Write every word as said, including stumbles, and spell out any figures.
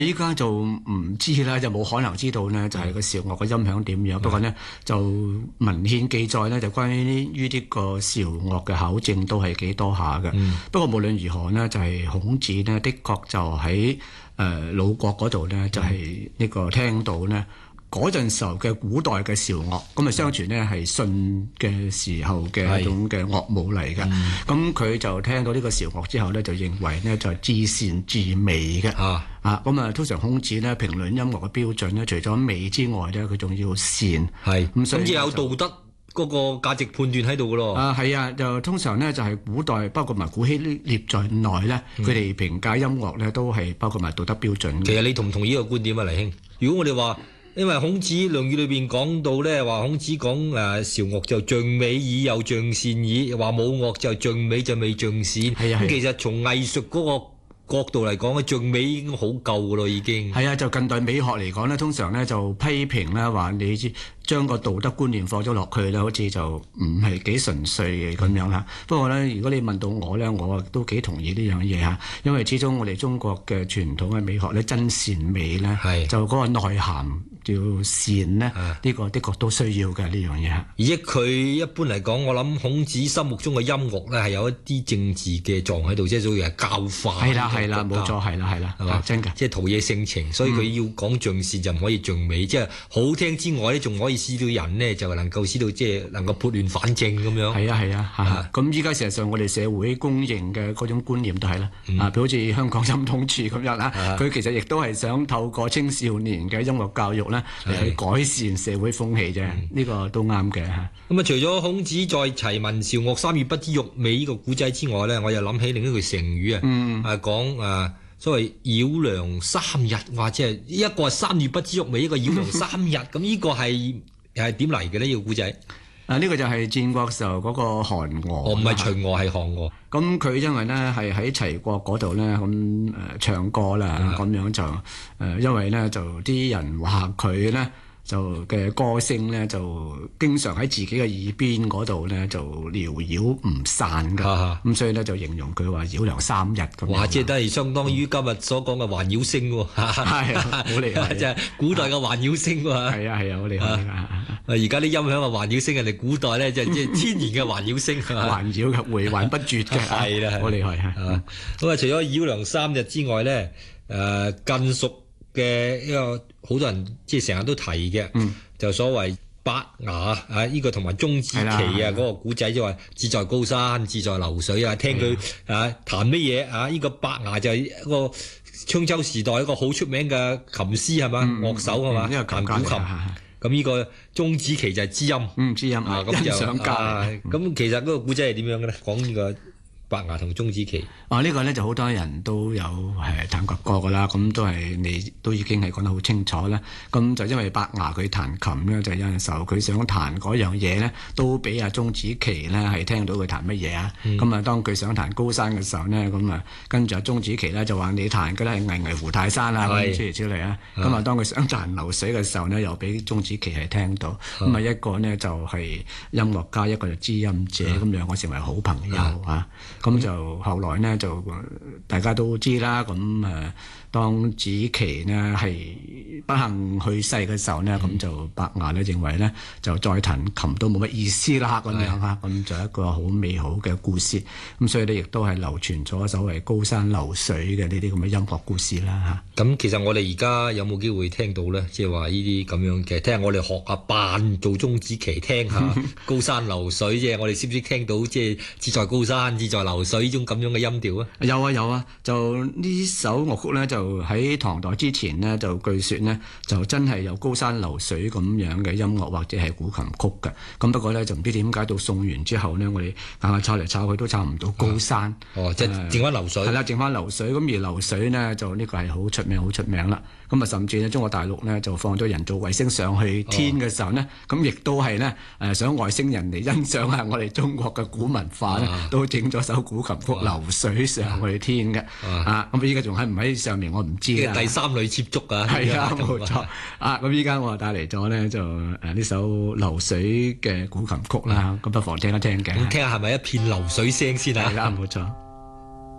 依家就唔知啦，就冇可能知道呢，就係個韶樂嘅音響點樣。不過呢，就文獻記載呢，就關於於呢個韶樂嘅考證都係幾多下嘅。嗯、不過無論如何呢，就係、是、孔子呢，的確就喺誒魯國嗰度呢，就係呢個聽到呢。嗰陣時候嘅古代嘅韶樂，咁啊相傳呢係舜嘅時候嘅一種嘅樂舞嚟嘅。咁佢、嗯、就聽到呢個韶樂之後呢，就認為呢就係至善至美嘅。啊啊，咁啊通常孔子呢評論音樂嘅標準呢，除咗美之外呢，佢仲要善。係咁，所以有道德嗰個價值判斷喺度嘅咯。啊，係啊，就通常呢，就係古代包括埋古希臘在內呢，佢哋、嗯、評價音樂呢都係包括埋道德標準。其實你同唔同意呢個觀點啊，黎兄？如果我哋話，因為孔子《論語》裏邊講到咧，話孔子講誒韶樂就像美矣，又像善矣；話舞樂就像美就未像善。係啊，咁其實從藝術嗰個角度嚟講咧，像美已經好夠噶咯，已經。係啊，就近代美學嚟講咧，通常咧就批評咧話你將個道德觀念放咗落去咧，好似就唔係幾純粹嘅咁樣啦。不過咧，如果你問到我咧，我都幾同意呢樣嘢嚇，因為始終我哋中國嘅傳統嘅美學咧，真善美咧，是就嗰個內涵叫善咧，呢、這個的確都需要嘅呢樣嘢。而且佢一般嚟講，我諗孔子心目中嘅音樂咧係有一啲政治嘅狀喺度，即係屬於係教化。係啦係啦，冇錯係啦係啦，係嘛吧真㗎，即係陶冶性情，所以佢要講像善就唔可以像美，嗯、即係好聽之外咧，仲可以使到人呢，就能夠使到即係能夠撥亂反正咁樣。係啊係啊，咁依家事實上我哋社會公認嘅嗰種觀念都係啦，嗯、啊，譬如好似香港音統處咁樣啦，佢、啊、其實亦都係想透過青少年嘅音樂教育咧嚟去改善社會風氣啫，呢、嗯、個都啱嘅嚇。咁啊，除咗孔子在齊聞韶樂三月不知肉味呢個古仔之外咧，我又諗起另一句成語啊，嗯、啊講啊。所謂繞梁三日，或者係一個係三月不知肉味，一個繞梁三日，咁呢個係係點嚟嘅呢？呢、這個古仔啊，呢、這個就係戰國時候嗰個韓娥，哦，唔係秦娥，係韓娥。咁佢因為咧係喺齊國嗰度咧咁誒唱歌啦，咁、嗯、樣就誒、呃，因為咧就啲人話佢咧。就嘅歌聲咧，就經常喺自己嘅耳邊嗰度咧，就繚繞唔散㗎。咁、啊、所以咧就形容佢話繞梁三日咁。哇！即係都係相當於今日所講嘅環繞聲喎。係啊，好厲害！即係古代嘅環繞聲喎。係啊係啊，好厲害！而家啲音響嘅環繞聲，人哋古代咧就即係天然嘅環繞聲，環繞嘅回環不絕嘅。係啦，好厲害嚇。咁啊，除咗繞梁三日之外咧，誒、呃、更熟嘅一個好多人即係成日都提嘅，嗯、就所謂伯牙啊，呢、這個同埋鐘子期啊嗰個古仔，就話志在高山，志在流水啊。聽佢啊彈乜嘢啊？呢、這個伯牙就係一個春秋時代一個好出名嘅琴師係嘛，嗯、樂手係嘛，呢個彈古琴。咁呢個鐘子期就係知音，嗯，知音啊，咁就咁、啊嗯、其實嗰個古仔係點樣嘅咧？講呢、這個。伯牙同鐘子期啊，呢、這個咧就好多人都有係彈過歌噶啦，咁都係你都已經係講得好清楚啦。咁就因為伯牙佢彈琴咧，就有陣時候佢想彈嗰樣嘢咧，都俾阿鐘子期咧係聽到佢彈乜嘢啊。咁啊、嗯，當佢想彈高山嘅時候咧，咁啊跟住阿鐘子期咧就話你彈嘅咧係巍巍乎泰山啊，咁出嚟出嚟啊。咁啊，當佢想彈流水嘅時候咧，又俾鐘子期係聽到。咁啊、嗯，一個呢就係音樂家，一個就知音者，咁、嗯、兩個成為好朋友啊。咁就後來呢，就大家都知啦。咁誒，當子期呢係不幸去世嘅時候呢，咁、嗯、就伯牙呢認為呢，就再彈琴都冇乜意思啦。咁樣嚇，咁就一個好美好嘅故事。咁所以呢，亦都係流傳咗所謂高山流水嘅呢啲咁嘅音樂故事啦。嚇，咁其實我哋而家有冇機會聽到呢？即係話呢啲咁樣嘅，聽下我哋學下扮做鐘子期，聽下高山流水啫。我哋識唔識聽到即係志在高山，志在流水呢種咁樣嘅音調啊？有啊有啊，就呢首樂曲咧，就喺唐代之前呢，就據說呢，就真係有高山流水咁樣嘅音樂或者係古琴曲嘅。咁不過咧就唔知點解到宋元之後呢，我哋硬係抄嚟抄去都抄唔到高山。啊、哦，即係剩翻流水。係啦、呃，剩翻流水。咁而流水呢，就呢個係好出名好出名啦。咁啊，甚至呢，中國大陸呢，就放咗人造衛星上去天嘅時候呢，咁亦、哦、都係呢，誒想外星人嚟欣賞下我哋中國嘅古文化呢，啊、都整咗首古琴曲《流水上去天》嘅。啊，咁依家仲喺唔喺上面我唔知啦。第三類接觸啊，係啊，冇錯。啊，咁依家我帶嚟咗呢，就誒呢首《流水》嘅古琴曲啦，咁不妨聽一聽嘅。咁聽下係咪一片流水聲先啊？係啦，冇錯。